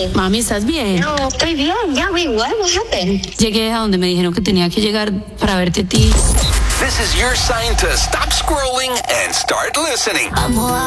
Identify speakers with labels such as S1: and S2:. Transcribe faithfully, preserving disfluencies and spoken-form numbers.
S1: Mami.
S2: Mami, ¿estás bien?
S1: No, estoy bien. Ya, wait, what? What happened?
S2: Llegué a donde me dijeron que tenía que llegar para verte a ti.
S3: This is your sign to stop scrolling and start listening.